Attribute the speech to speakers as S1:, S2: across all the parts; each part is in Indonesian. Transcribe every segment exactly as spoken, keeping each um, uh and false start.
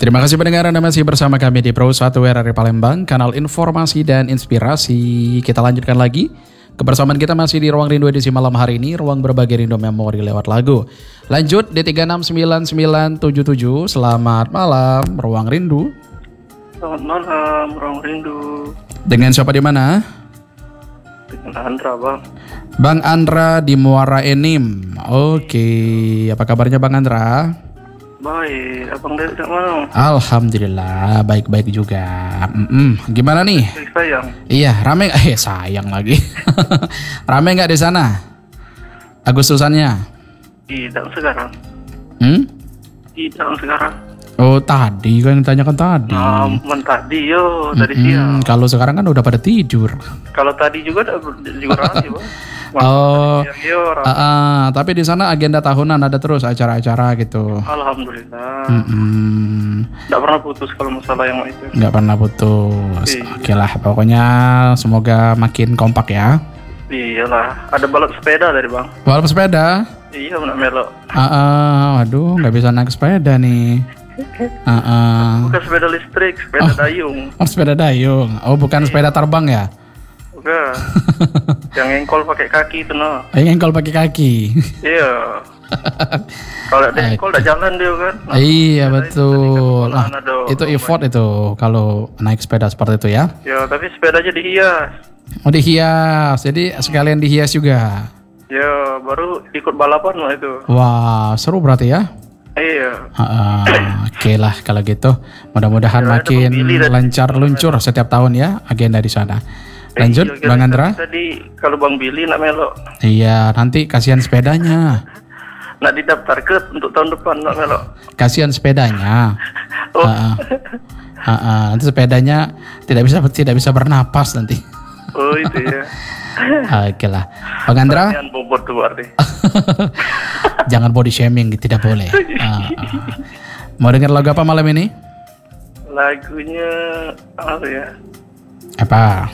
S1: Terima kasih pendengar, Anda masih bersama kami di Pro satu R R I Palembang, kanal informasi dan inspirasi. Kita lanjutkan lagi. Kebersamaan kita masih di Ruang Rindu edisi malam hari ini, ruang berbagi rindu memori lewat lagu. Lanjut di tiga enam sembilan sembilan tujuh tujuh. Selamat malam, Ruang Rindu.
S2: Selamat malam, Ruang Rindu.
S1: Dengan siapa di mana?
S2: Dengan Andra, Bang.
S1: Bang Andra di Muara Enim. Oke, apa kabarnya Bang Andra?
S2: Baik, abang dari mana?
S1: Alhamdulillah, baik-baik juga. Mm-mm. Gimana nih?
S2: Baik, sayang.
S1: Iya, rame. Eh, sayang lagi. Rame nggak di sana? Agustusannya?
S2: Tidak sekarang.
S1: Hmm?
S2: Tidak sekarang.
S1: Oh, tadi kan ditanyakan tadi.
S2: Nah, tadi yo, tadi
S1: Mm-mm.
S2: siang.
S1: Kalau sekarang kan udah pada tidur.
S2: Kalau tadi juga ada juga rame, Bang.
S1: Oh,
S2: Siang, yo, rame.
S1: uh, uh, tapi di sana agenda tahunan ada terus acara-acara gitu.
S2: Alhamdulillah.
S1: Mm-mm.
S2: Tidak pernah putus kalau masalah yang itu.
S1: Nggak pernah putus.
S2: Iya.
S1: Oke lah, pokoknya semoga makin kompak ya.
S2: Iyalah, ada balap sepeda dari Bang.
S1: Balap sepeda?
S2: Iya, benar melok.
S1: Ah, uh, aduh, nggak bisa naik sepeda nih. Ah, uh,
S2: Bukan sepeda listrik, sepeda dayung.
S1: oh, sepeda dayung. Oh, bukan sepeda terbang ya?
S2: Bukan. Yang engkol pakai kaki itu no.
S1: Yang engkol pakai kaki.
S2: Iya. Kalau ada engkol udah jalan dia kan. Nah,
S1: Iya betul.
S2: Nah,
S1: Ah, itu effort itu kalau naik sepeda seperti itu ya.
S2: ya, tapi sepedanya dihias.
S1: Oh, dihias. Jadi sekalian dihias juga.
S2: Ya, baru ikut balapan lah itu.
S1: Wah, seru berarti ya.
S2: Iya.
S1: Ah, ah, Oke lah kalau gitu. Mudah-mudahan
S2: Ya, ada
S1: makin
S2: Bang Billy tadi.
S1: lancar luncur setiap tahun ya agenda di sana. Lanjut,
S2: Eh, iya,
S1: Bang
S2: kira-
S1: Andra.
S2: Tadi kalau Bang Billy nak melok,
S1: Iya, nanti kasihan sepedanya.
S2: nak didaftar ke untuk tahun depan nak melok.
S1: Kasihan sepedanya.
S2: Oh,
S1: Ah, ah. Ah, ah. Nanti sepedanya tidak bisa tidak bisa bernapas nanti.
S2: oh itu ya.
S1: Oke lah, Bang Andra.
S2: Pertanyaan bobot tuh berarti.
S1: Jangan body shaming, tidak boleh. Ah, ah. Mau dengar lagu apa malam ini?
S2: Lagunya apa ya?
S1: Apa?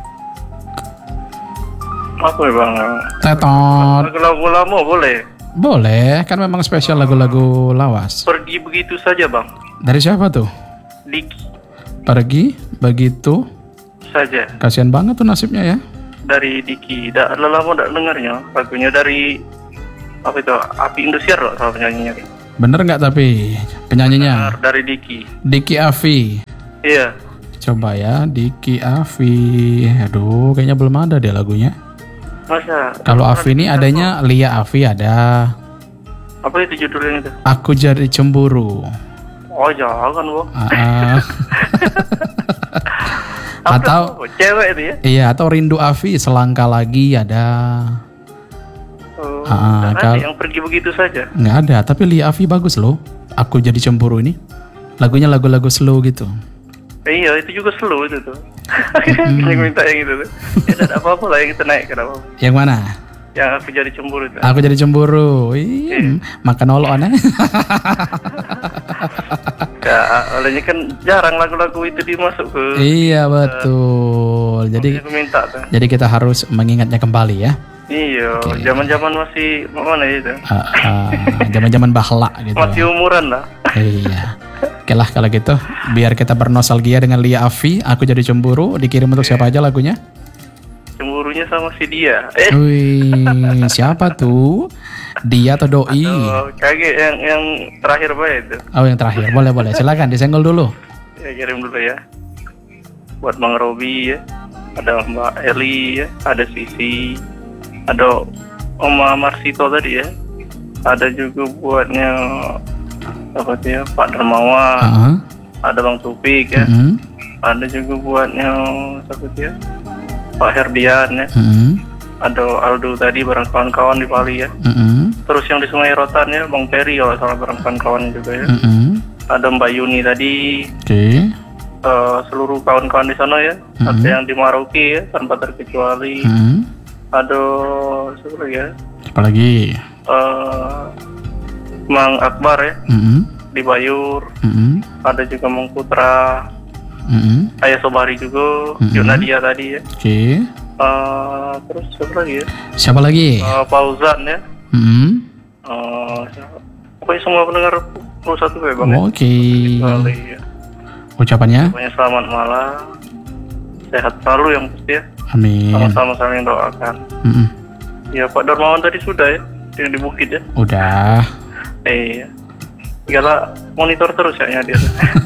S2: Apa ya Bang?
S1: Tetot.
S2: Lagu-lagu lama boleh.
S1: Boleh, kan memang spesial lagu-lagu lawas.
S2: Pergi begitu saja Bang.
S1: Dari siapa tuh?
S2: Diki
S1: Pergi begitu.
S2: saja.
S1: Kasihan banget tuh nasibnya ya.
S2: Dari Diki. Dah lama tak dengarnya. Lagunya dari apa itu? Api Indosiar loh salah penyanyinya.
S1: Bener nggak tapi penyanyinya?
S2: Benar, dari Diki.
S1: Diki Avi.
S2: Iya.
S1: Coba ya, Diki Avi. Aduh, kayaknya belum ada deh lagunya.
S2: Masa?
S1: Kalau Avi ini adanya Lia Avi ada.
S2: Apa itu judulnya itu?
S1: Aku jadi cemburu.
S2: Oh jangan Bang.
S1: Ah, ah.
S2: Apa
S1: Atau
S2: itu? Cewek itu ya?
S1: iya, atau Rindu Avi, selangkah lagi ada.
S2: Oh,
S1: Ah,
S2: dan
S1: kal-
S2: ada yang pergi begitu saja.
S1: Nggak ada, tapi Lia Avi bagus loh. Aku jadi cemburu ini. Lagunya lagu-lagu slow gitu.
S2: Eh, iya itu juga slow itu tuh. Yang minta yang itu tuh. Ya tidak apa-apa lah yang kita naik kenapa?
S1: Yang mana?
S2: Yang aku jadi cemburu itu.
S1: Aku jadi cemburu. Iya, makan oloan aja.
S2: Ya, olehnya kan jarang lagu-lagu itu dimasuk ke.
S1: Iya betul. Jadi
S2: Aku minta tuh.
S1: jadi kita harus mengingatnya kembali ya.
S2: Iya, zaman-zaman masih mana itu?
S1: Ah, ah, Zaman-zaman bahla gitu.
S2: Masih umuran lah.
S1: Iya. Oke lah kalau gitu, biar kita bernostalgia dengan Lia Avi, Aku Jadi Cemburu, dikirim untuk siapa aja lagunya?
S2: Cemburunya sama si dia. Eh,
S1: Wih, siapa tuh? Dia atau Doi?
S2: oh, kaget yang yang terakhir apa itu?
S1: Oh yang terakhir, boleh boleh. Silakan disenggol dulu.
S2: Ya kirim dulu ya. Buat Bang Robi ya. Ada Mbak Eli ya. Ada Sisi. Ada Oma Marsito tadi ya. Ada juga buatnya apa tuh ya Pak Dermawan.
S1: Uh-huh.
S2: Ada Bang Tupik ya.
S1: Mm-hmm.
S2: Ada juga buatnya siapa tuh ya Pak Herdian ya.
S1: Mm-hmm.
S2: Ada Aldo tadi bareng kawan-kawan di Bali ya.
S1: Mm-hmm.
S2: Terus yang di Sungai Rotan ya Bang Peri kalau salah bareng kawan-kawan juga ya.
S1: Mm-hmm.
S2: Ada Mbak Yuni tadi.
S1: Oke.
S2: eh, seluruh kawan-kawan di sana ya.
S1: Mhm.
S2: Ada yang di Maroke ya tanpa terkecuali.
S1: Mm-hmm.
S2: Ada siapa lagi ya?
S1: Apa lagi?
S2: Eh, Mang Akbar ya
S1: Mm-hmm.
S2: di Bayur.
S1: Mm-hmm.
S2: Ada juga Mang Putra.
S1: Mm-hmm.
S2: Ayah Sobari juga.
S1: Mhm.
S2: Yunadia tadi ya.
S1: Oke.
S2: Eh, terus siapa lagi ya?
S1: Siapa lagi?
S2: Eh, Fauzan ya.
S1: Mm-hmm.
S2: Eh, siapa? Pokoknya semua pendengar Pro satu W Bang.
S1: Oke.
S2: Ya.
S1: Ucapannya?
S2: Pokoknya selamat malam. Sehat selalu yang pasti ya.
S1: Amin.
S2: Sama-sama saling doakan.
S1: Mm-mm.
S2: Ya Pak Darmawan tadi sudah ya, yang di Bukit ya.
S1: Udah.
S2: Iya. Tinggal monitor terus ya dia.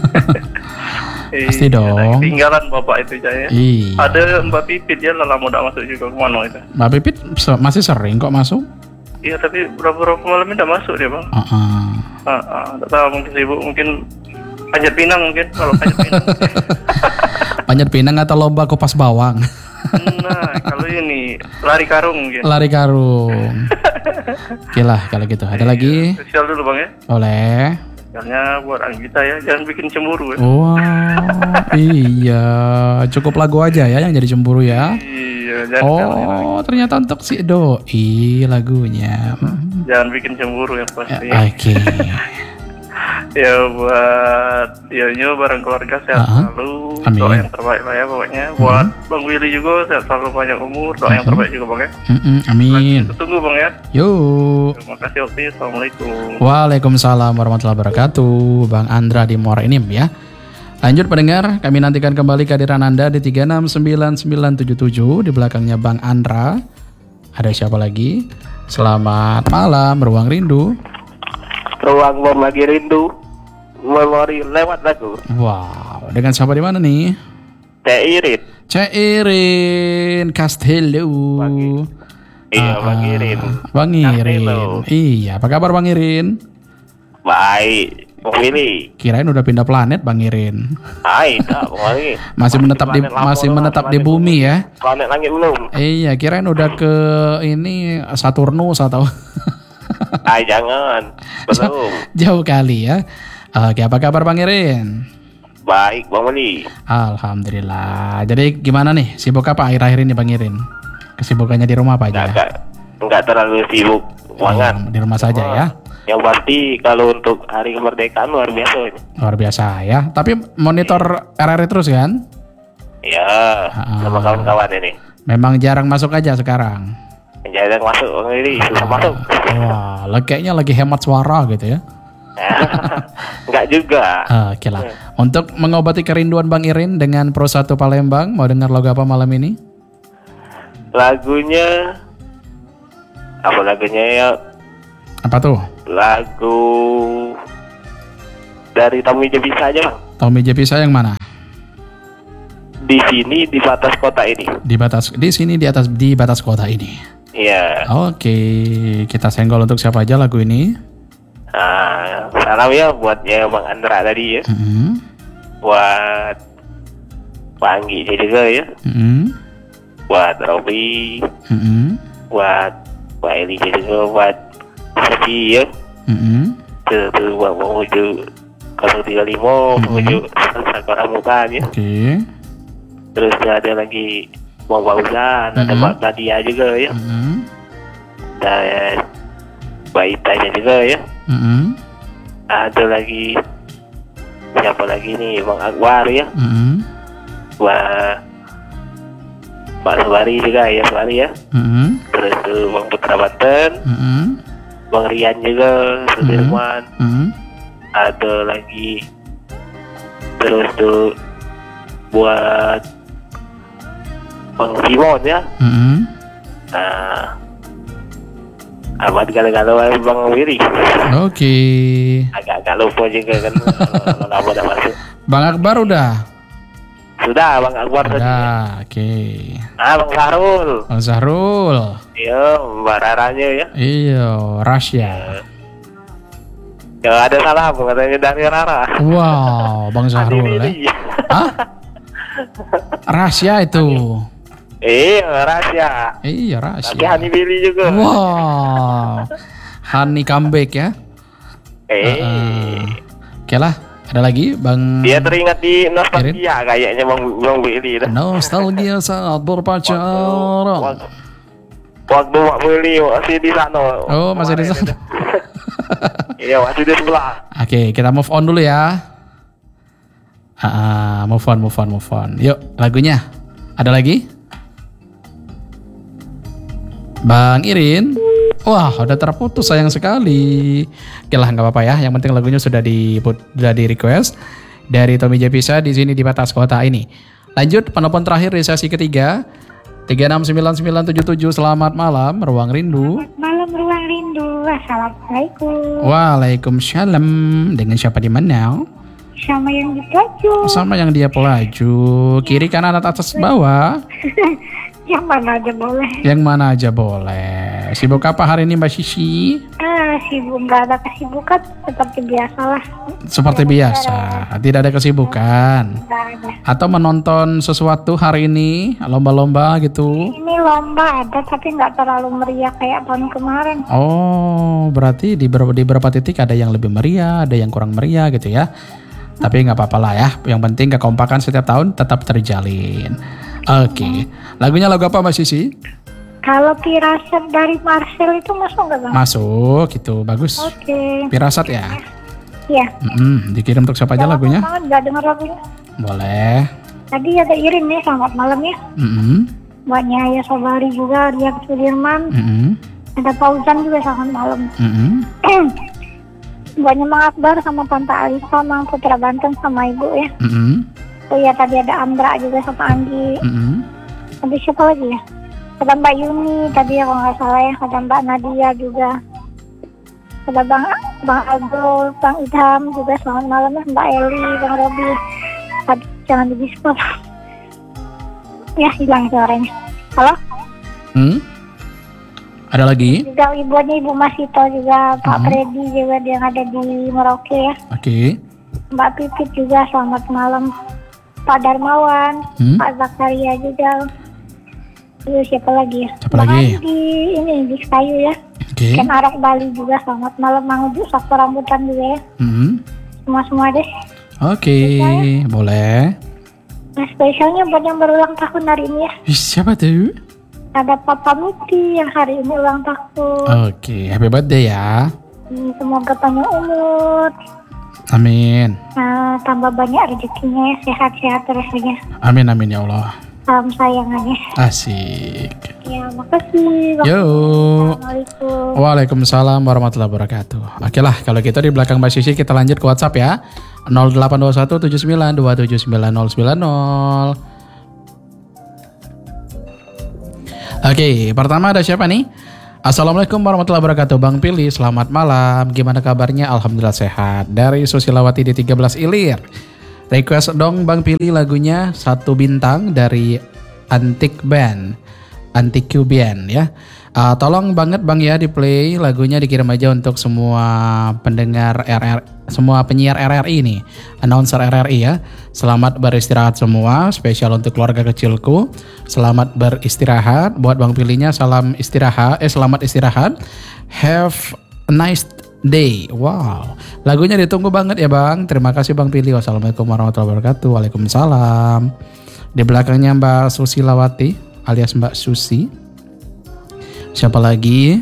S1: Pasti dong.
S2: Tinggalan Bapak itu ya.
S1: Iya.
S2: Ada Mbak Pipit ya, lama udah masuk juga ke mana itu.
S1: Mbak Pipit se- masih sering kok masuk?
S2: Iya, tapi beberapa malam ini udah masuk dia Bang.
S1: Uh-uh.
S2: Ah, ah, tak tahu mungkin sibuk, mungkin panjat pinang mungkin kalau panjat pinang.
S1: Panjat pinang atau lomba kupas bawang?
S2: Nah, kalau ini lari karung mungkin.
S1: Lari karung. Oke lah kalau gitu. Ada lagi?
S2: Spesial dulu Bang ya.
S1: Oleh.
S2: Spesialnya buat Anggita ya, jangan bikin cemburu ya.
S1: Wow, iya. Cukup lagu aja ya yang jadi cemburu ya.
S2: Iya, jangan
S1: Oh, ternyata untuk si Doi lagunya.
S2: jangan bikin cemburu yang
S1: Ya,
S2: pasti.
S1: Oke.
S2: Ya buat Dionyo bareng keluarga sehat
S1: Uh-huh.
S2: selalu.
S1: Amin.
S2: Doa yang terbaik lah ya pokoknya. Buat Bang Willy juga sehat selalu, panjang umur. Doa yang terbaik juga Bang ya.
S1: Mm-mm, amin.
S2: Tunggu Bang ya.
S1: Yuk.
S2: Terima kasih Okti. Assalamualaikum.
S1: Waalaikumsalam warahmatullahi wabarakatuh. Bang Andra di Muara Enim ya. Lanjut pendengar, kami nantikan kembali kehadiran Anda di tiga enam sembilan sembilan tujuh tujuh. Di belakangnya Bang Andra. Ada siapa lagi? Selamat malam, Ruang Rindu.
S3: Ruang berbagi rindu, memori lewat lagu.
S1: Wow, dengan siapa di mana nih?
S3: Teh Irit.
S1: Cek Irin Castello.
S3: Iya,
S1: Ah,
S3: Bang Irin.
S1: Bang Irin.
S3: Castello.
S1: Iya, apa kabar Bang Irin?
S3: Baik, Bang Willy.
S1: Kirain udah pindah planet Bang Irin.
S3: Hai, tak, Bang Willy.
S1: Masih menetap di
S3: Planet Lampau
S1: masih
S3: doang,
S1: menetap di
S3: planet
S1: bumi ya.
S3: Planet langit belum.
S1: Iya, kirain udah ke ini Saturnus atau
S3: Hai, jangan. Belum.
S1: jauh kali ya. Oke, apa kabar Bang Irin?
S3: Baik, Bang Willy.
S1: Alhamdulillah. Jadi gimana nih? Sibuk apa akhir-akhir ini Bang Irin? Kesibukannya di rumah apa aja?
S3: Enggak, enggak, enggak terlalu sibuk banget.
S1: Oh, di rumah saja ya.
S3: Yang pasti kalau untuk hari kemerdekaan luar biasa ini.
S1: Luar biasa ya. Tapi monitor R R I terus kan?
S3: Ya,
S1: Ah.
S3: sama kawan-kawan ini.
S1: Memang jarang masuk aja sekarang.
S3: Jarang masuk, Bang Willy. Susah masuk.
S1: Wah, lah kayaknya lagi hemat suara gitu ya.
S3: Enggak juga.
S1: Ah, Oke lah. Untuk mengobati kerinduan Bang Irin dengan Pro satu Palembang, mau dengar lagu apa malam ini?
S3: Lagunya apa lagunya ya?
S1: Apa tuh?
S3: Lagu dari Tommy J bisa aja Bang.
S1: Tommy J P yang mana?
S3: Di sini di batas kota ini.
S1: Di batas di sini di atas di batas kota ini.
S3: Iya.
S1: Oke, kita senggol untuk siapa aja lagu ini?
S3: Nah, salam ya buat ya Bang Andra tadi ya.
S1: Mm-hmm.
S3: Buat Pak Anggi juga ya.
S1: Mm-hmm.
S3: Buat Robi,
S1: Mm-hmm.
S3: buat Pak Eli juga, buat Seti ya.
S1: Mm-hmm.
S3: Tuh, tuh buat menuju nol tiga lima menuju Sakura Mukan ya.
S1: Oke.
S3: Terus ada lagi Bang Fauzan, ada
S1: Mhm.
S3: Mbak Nadia juga ya.
S1: Mm-hmm.
S3: Dan Mbak Itanya juga ya.
S1: Mm-hmm.
S3: Ada lagi siapa lagi nih, Bang Akbar ya.
S1: Mm-hmm.
S3: Mbak Mbak Sobari juga ya, Sobari ya.
S1: Mm-hmm.
S3: Terus tuh Bang Putra Banten,
S1: Mm-hmm.
S3: Bang Rian juga, Sudirman.
S1: Mm-hmm.
S3: Ada lagi terus tuh buat Bang Simon ya.
S1: Mm-hmm.
S3: Nah, amat galau-galau aja Bang Wiri.
S1: Oke.
S3: Agak-agak lupa juga kan kalau lama udah masuk.
S1: Bang Akbar udah?
S3: Sudah Bang Akbar tadi.
S1: Udah, oke.
S3: Ah Bang Sarul.
S1: Bang Zahrul.
S3: Iya, Mbak Raranya ya.
S1: Iya, Rasya.
S3: Ya ada salam katanya dari Rara.
S1: Wow, Bang Zahrul ya.
S3: Ini.
S1: Hah? Rasya itu.
S3: Iya, rahasia.
S1: Iya,
S3: Tapi
S1: Rasya.
S3: Hani Billy juga.
S1: Wow. Hani comeback ya.
S3: Eh,
S1: Uh, Oke lah, ada lagi Bang
S3: dia teringat di nostalgia kayaknya Bang Bang Billy dah.
S1: Nostalgia saat berpacaran.
S3: Waktu, waktu Mak Billy masih di sana.
S1: Oh, masih di sana.
S3: Iya, masih di sebelah.
S1: Oke, kita move on dulu ya. Ah, move on, move on, move on. Yuk, lagunya. Ada lagi? Bang Irin. Wah, udah terputus, sayang sekali. Oke lah, nggak apa-apa ya. Yang penting lagunya sudah di sudah di request dari Tommy Jepisa di sini di batas kota ini. Lanjut penelpon terakhir di sesi ketiga. tiga enam sembilan sembilan tujuh tujuh. Selamat malam, Ruang Rindu.
S4: Selamat malam Ruang Rindu. Assalamualaikum.
S1: Waalaikumsalam. Dengan siapa di mana?
S4: Sama yang di pelaju.
S1: Sama yang dia pelaju. Kiri kanan atas bawah.
S4: Yang mana aja boleh.
S1: Yang mana aja boleh. Sibuk apa hari ini Mbak Sisi?
S4: Ah, sibuk, nggak ada kesibukan seperti biasalah.
S1: Seperti biasa, tidak ada kesibukan.
S4: Nggak ada.
S1: Atau menonton sesuatu hari ini, lomba-lomba gitu.
S4: Ini lomba ada tapi nggak terlalu meriah kayak tahun kemarin.
S1: Oh, berarti di beberapa, di beberapa titik ada yang lebih meriah, ada yang kurang meriah gitu ya. Tapi nggak apa-apa lah ya. Yang penting kekompakan setiap tahun tetap terjalin. Oke, okay. Lagunya lagu apa Mbak Sisi?
S4: Kalau Pirasat dari Marcel itu masuk nggak bang?
S1: Masuk, gitu, bagus.
S4: Oke. Okay.
S1: Pirasat ya?
S4: Iya.
S1: Mm-mm, dikirim untuk siapa aja
S4: Jangan
S1: lagunya?
S4: Banget, nggak dengar lagunya.
S1: Boleh.
S4: Tadi ada Irin nih, selamat malam ya.
S1: Mm-mm.
S4: Buatnya Ayah Sobari juga, Rian Sudirman.
S1: Mm-mm.
S4: Ada Fauzan juga selamat malam.
S1: Mm-mm.
S4: Buatnya Mang Akbar sama Tante Alisa, Mang Putra Banten sama Ibu ya.
S1: Mm-mm.
S4: Oh iya, tadi ada Andra juga sama Anggi.
S1: Mm-mm.
S4: Ada siapa lagi ya? Ada Mbak Yuni tadi ya kalau nggak salah ya. Ada Mbak Nadia juga. Ada Bang Bang Aldo, Bang Idham juga selamat malam ya. Mbak Eli, Bang Robi. Tadi jangan di diskon. Ya hilang suaranya. Halo?
S1: Hmm? Ada lagi?
S4: Juga ibunya Ibu Masito juga, Pak
S1: Hmm.
S4: Freddy juga yang ada di Merauke ya.
S1: Oke. Okay.
S4: Mbak Pipit juga selamat malam. Pak Darmawan,
S1: Hmm?
S4: Pak Zakaria juga. Terus siapa lagi ya?
S1: Siapa
S4: Bang
S1: lagi?
S4: Adi di ini di Kayu ya.
S1: Oke.
S4: Ken Arok Bali juga selamat malam. Mang Uju Sakto Rambutan juga ya.
S1: Hmm.
S4: Semua-semua deh.
S1: Oke, boleh.
S4: Nah spesialnya buat yang berulang tahun hari ini ya.
S1: Ih, siapa tuh?
S4: Ada Papa Muti yang hari ini ulang tahun.
S1: Oke, happy birthday ya.
S4: Hmm, Semoga panjang umur.
S1: Amin.
S4: Nah, tambah banyak rezekinya ya. Sehat-sehat terus aja.
S1: Amin amin ya Allah.
S4: Salam sayangannya.
S1: Asik.
S4: Ya makasih.
S1: Yo.
S4: Assalamualaikum.
S1: Waalaikumsalam warahmatullahi wabarakatuh. Oke lah, kalau gitu di belakang Mbak Sisi kita lanjut ke WhatsApp ya. nol delapan dua satu tujuh sembilan dua tujuh sembilan nol sembilan nol. Oke, pertama ada siapa nih? Assalamualaikum warahmatullahi wabarakatuh. Bang Pili, selamat malam. Gimana kabarnya? Alhamdulillah sehat. Dari Susilawati di tiga belas Ilir. Request dong Bang Pili lagunya Satu Bintang dari Antik Band. Antik Q Band ya. Uh, tolong banget Bang ya di play lagunya, dikirim aja untuk semua pendengar R R, semua penyiar R R I nih, announcer R R I ya. Selamat beristirahat semua, spesial untuk keluarga kecilku. Selamat beristirahat, buat Bang Pilinya salam istirahat, eh selamat istirahat. Have a nice day. Wow, lagunya ditunggu banget ya Bang. Terima kasih Bang Pili. Wassalamualaikum warahmatullahi wabarakatuh. Waalaikumsalam. Di belakangnya Mbak Susilawati alias Mbak Susi. Siapa lagi?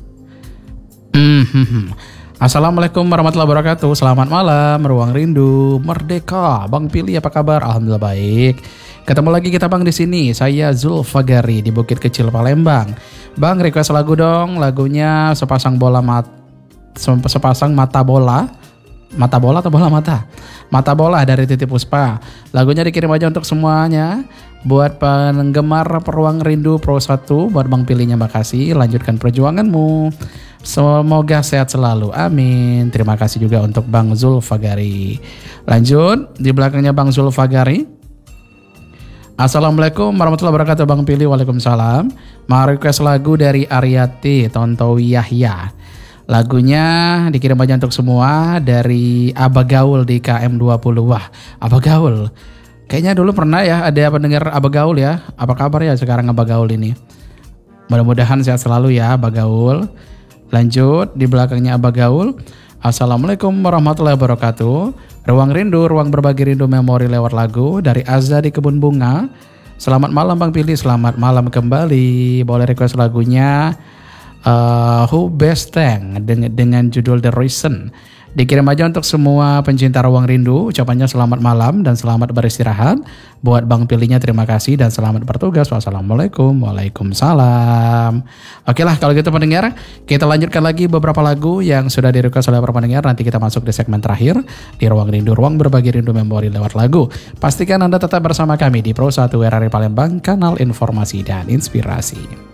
S1: Mm-hmm. Assalamualaikum warahmatullahi wabarakatuh. Selamat malam, Ruang Rindu Merdeka. Bang Pili apa kabar? Alhamdulillah baik. Ketemu lagi kita Bang di sini. Saya Zulfagari di Bukit Kecil Palembang. Bang request lagu dong. Lagunya sepasang bola mat sepasang mata bola. Mata bola atau bola mata? Mata bola dari Titi Puspa. Lagunya dikirim aja untuk semuanya. Buat penggemar Ruang Rindu Pro satu, buat Bang Pilinya makasih. Lanjutkan perjuanganmu. Semoga sehat selalu. Amin. Terima kasih juga untuk Bang Zulfagari. Lanjut di belakangnya Bang Zulfagari. Assalamualaikum warahmatullahi wabarakatuh Bang Pili. Waalaikumsalam. Mau request lagu dari Ariati Tontowi Yahya. Lagunya dikirim aja untuk semua dari Abah Gaul di K M dua puluh. Wah, Abah Gaul. Kayaknya dulu pernah ya ada pendengar Abah Gaul ya. Apa kabar ya sekarang Abah Gaul ini? Mudah-mudahan sehat selalu ya Abah Gaul. Lanjut di belakangnya Abah Gaul. Assalamualaikum warahmatullahi wabarakatuh. Ruang Rindu, ruang berbagi rindu memori lewat lagu dari Azza di Kebun Bunga. Selamat malam Bang Pili, selamat malam kembali. Boleh request lagunya uh, Who Best Thing dengan, dengan judul The Reason Dikirim aja untuk semua pencinta Ruang Rindu. Ucapannya selamat malam dan selamat beristirahat. Buat Bang Pilihnya terima kasih dan selamat bertugas. Wassalamualaikum. Waalaikumsalam. Oke lah kalau gitu pendengar, kita lanjutkan lagi beberapa lagu yang sudah di-request oleh para pendengar. Nanti kita masuk di segmen terakhir di Ruang Rindu, ruang berbagi rindu memori lewat lagu. Pastikan Anda tetap bersama kami di Pro satu W R R I Palembang, kanal informasi dan inspirasi.